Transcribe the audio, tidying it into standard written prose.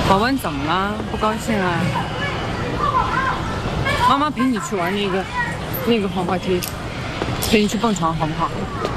宝宝你怎么了？不高兴啊？妈妈陪你去玩那个滑滑梯，陪你去蹦床好不好？